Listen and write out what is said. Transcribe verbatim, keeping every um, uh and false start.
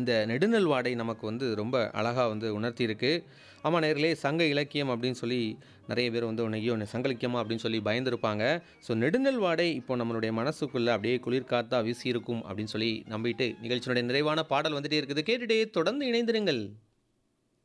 இந்த நெடுநல் வாடை நமக்கு வந்து ரொம்ப அழகா வந்து உணர்த்தியிருக்கு. ஆமா நேயர்களே, சங்க இலக்கியம் அப்படின்னு சொல்லி நெறைய பேர் வந்து உன்னை ஐயோ! சங்க இலக்கியமா அப்படின்னு சொல்லி பயந்திருப்பாங்க. ஸோ நெடுநல் வாடை இப்போ நம்மளுடைய மனசுக்குள்ள அப்படியே குளிர் காத்தா வீசியிருக்கும் அப்படின்னு சொல்லி நம்பிட்டு, நிகழ்ச்சியினுடைய நிறைவான பாடல் வந்துட்டே இருக்குது. கேட்டுட்டே தொடர்ந்து இணைந்திருங்கள்.